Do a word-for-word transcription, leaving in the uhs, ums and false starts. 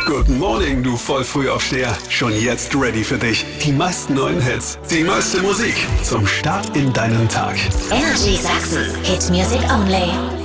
Guten Morgen, du Vollfrühaufsteher. Schon jetzt ready für dich. Die meisten neuen Hits, die meiste Musik zum Start in deinen Tag. Energy Sachsen. Hit Music Only.